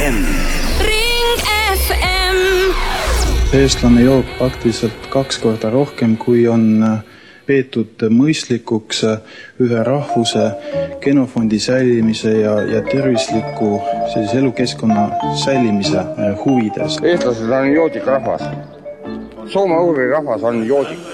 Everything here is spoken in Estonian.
FM. Ring FM. Eestlane joob praktiliselt 2 korda rohkem, kui on peetud mõistlikuks ühe rahvuse genofondi säilimise ja tervisliku elukeskkonna säilimise huvides. Eestlased on joodik rahvas. Soome-ugri rahvas on joodik.